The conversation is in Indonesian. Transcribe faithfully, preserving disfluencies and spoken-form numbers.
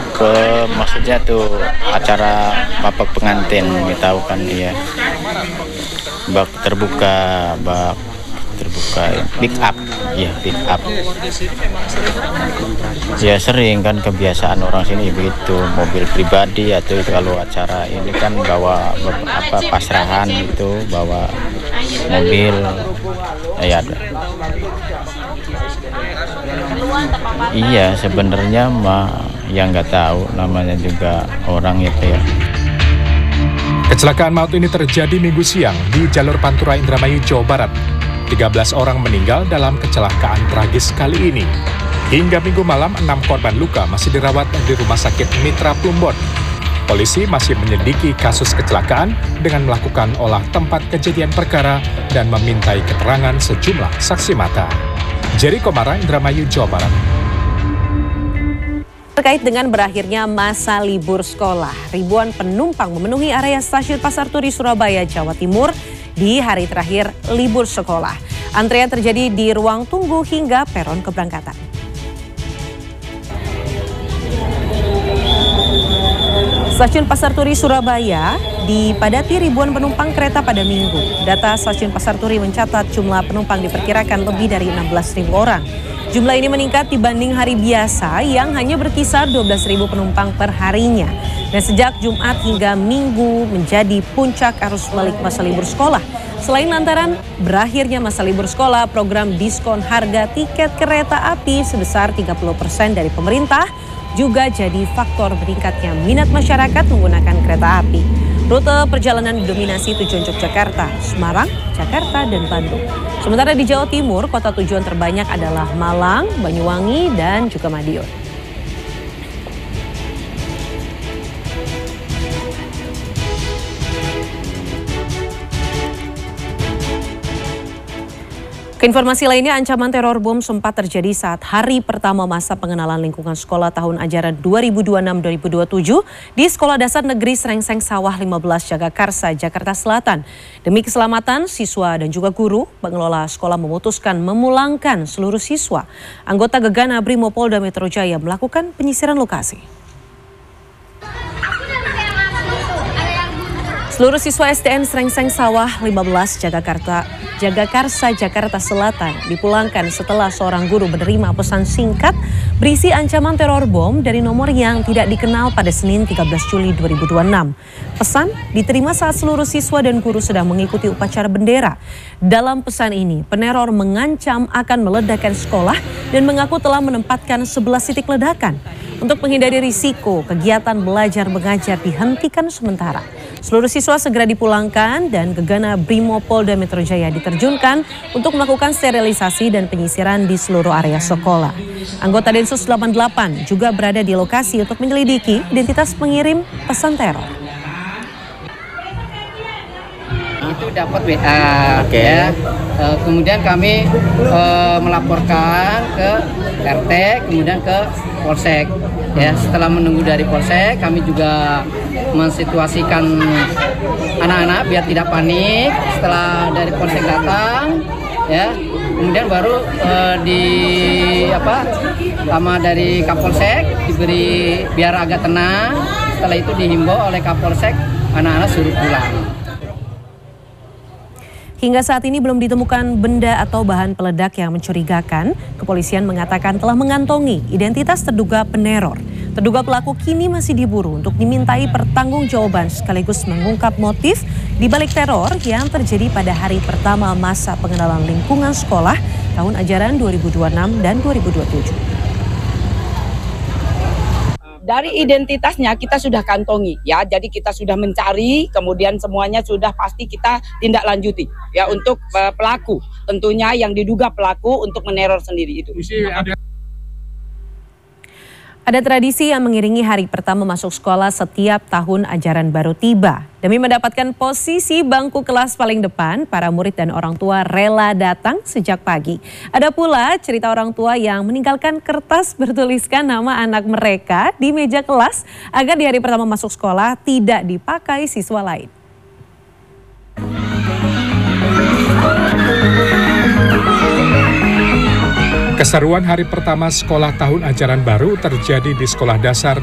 ke maksudnya tuh acara bapak pengantin, tahu kan dia bak terbuka, bak terbuka pick up, ya pick up. Ya sering kan, kebiasaan orang sini begitu, mobil pribadi atau kalau acara ini kan bawa apa pasrahan itu, bawa mobil, ya ada. Iya sebenarnya mah yang nggak tahu, namanya juga orang ya kayak. Kecelakaan maut ini terjadi Minggu siang di jalur Pantura Indramayu, Jawa Barat. tiga belas orang meninggal dalam kecelakaan tragis kali ini. Hingga Minggu malam, enam korban luka masih dirawat di Rumah Sakit Mitra Plumbon. Polisi masih menyelidiki kasus kecelakaan dengan melakukan olah tempat kejadian perkara dan memintai keterangan sejumlah saksi mata. Jerry Komara, Indramayu, Jawa Barat. Terkait dengan berakhirnya masa libur sekolah, ribuan penumpang memenuhi area stasiun Pasar Turi, Surabaya, Jawa Timur di hari terakhir libur sekolah. Antrean terjadi di ruang tunggu hingga peron keberangkatan. Stasiun Pasar Turi, Surabaya dipadati ribuan penumpang kereta pada Minggu. Data Stasiun Pasar Turi mencatat jumlah penumpang diperkirakan lebih dari enam belas ribu orang. Jumlah ini meningkat dibanding hari biasa yang hanya berkisar dua belas ribu penumpang per harinya. Dan sejak Jumat hingga Minggu menjadi puncak arus balik masa libur sekolah. Selain lantaran berakhirnya masa libur sekolah, program diskon harga tiket kereta api sebesar tiga puluh persen dari pemerintah juga jadi faktor meningkatnya minat masyarakat menggunakan kereta api. Rute perjalanan didominasi tujuan Yogyakarta, Semarang, Jakarta, dan Bandung. Sementara di Jawa Timur, kota tujuan terbanyak adalah Malang, Banyuwangi, dan juga Madiun. Informasi lainnya, ancaman teror bom sempat terjadi saat hari pertama masa pengenalan lingkungan sekolah tahun ajaran dua ribu dua puluh enam dua ribu dua puluh tujuh di Sekolah Dasar Negeri Srengseng Sawah lima belas Jagakarsa, Jakarta Selatan. Demi keselamatan siswa dan juga guru, pengelola sekolah memutuskan memulangkan seluruh siswa. Anggota Gegana Brimopolda Metro Jaya melakukan penyisiran lokasi. Seluruh siswa S D N Srengseng Sawah lima belas Jagakarta, Jagakarsa, Jakarta Selatan dipulangkan setelah seorang guru menerima pesan singkat berisi ancaman teror bom dari nomor yang tidak dikenal pada Senin tiga belas Juli dua ribu dua puluh enam. Pesan diterima saat seluruh siswa dan guru sedang mengikuti upacara bendera. Dalam pesan ini, peneror mengancam akan meledakkan sekolah dan mengaku telah menempatkan sebelas titik ledakan. Untuk menghindari risiko, kegiatan belajar mengajar dihentikan sementara. Seluruh siswa segera dipulangkan dan Gegana Brimopolda Metro Jaya diterjunkan untuk melakukan sterilisasi dan penyisiran di seluruh area sekolah. Anggota Densus delapan puluh delapan juga berada di lokasi untuk menyelidiki identitas pengirim pesan teror. Itu dapat W A, okay. Ya. E, kemudian kami e, melaporkan ke R T, kemudian ke Polsek. Ya, setelah menunggu dari Polsek, kami juga mensituasikan anak-anak biar tidak panik. Setelah dari Polsek datang, ya, kemudian baru e, di apa? Sama dari Kapolsek diberi biar agak tenang. Setelah itu dihimbau oleh Kapolsek, anak-anak suruh pulang. Hingga saat ini belum ditemukan benda atau bahan peledak yang mencurigakan. Kepolisian mengatakan telah mengantongi identitas terduga peneror. Terduga pelaku kini masih diburu untuk dimintai pertanggungjawaban sekaligus mengungkap motif di balik teror yang terjadi pada hari pertama masa pengenalan lingkungan sekolah tahun ajaran dua ribu dua puluh enam dan dua ribu dua puluh tujuh. Dari identitasnya kita sudah kantongi ya, jadi kita sudah mencari, kemudian semuanya sudah pasti kita tindak lanjuti ya untuk uh, pelaku, tentunya yang diduga pelaku untuk meneror sendiri itu. Ada tradisi yang mengiringi hari pertama masuk sekolah setiap tahun ajaran baru tiba. Demi mendapatkan posisi bangku kelas paling depan, para murid dan orang tua rela datang sejak pagi. Ada pula cerita orang tua yang meninggalkan kertas bertuliskan nama anak mereka di meja kelas agar di hari pertama masuk sekolah tidak dipakai siswa lain. Keseruan hari pertama sekolah tahun ajaran baru terjadi di Sekolah Dasar